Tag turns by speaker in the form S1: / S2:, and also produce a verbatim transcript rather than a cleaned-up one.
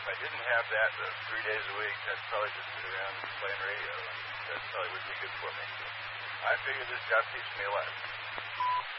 S1: I didn't have that uh, three days a week, I'd probably just sit around and playing radio. That probably would be good for me. I figure this job keeps me alive.